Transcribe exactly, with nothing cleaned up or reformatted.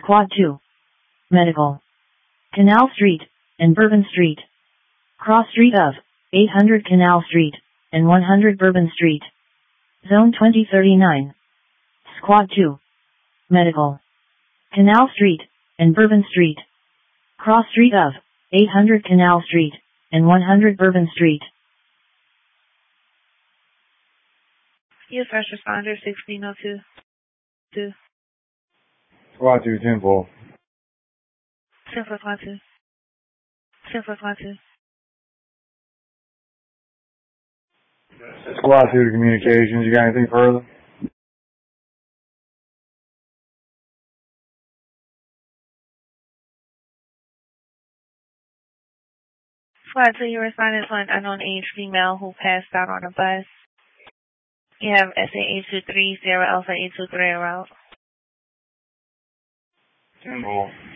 Squad two. Medical. Canal Street, and Bourbon Street. Cross street of eight hundred Canal Street, and one hundred Bourbon Street. Zone twenty thirty-nine. Squad two. Medical. Canal Street, and Bourbon Street. Cross street of eight hundred Canal Street, and one hundred Bourbon Street. U S First Responder sixteen oh two. two. Squad two, ten four. ten four, Squad two. ten four, Squad two. Squad two to communications. You got anything further? Squad two, you responded to an unknown age female who passed out on a bus. You have S A eight two three zero Alpha eight two three route. ten four.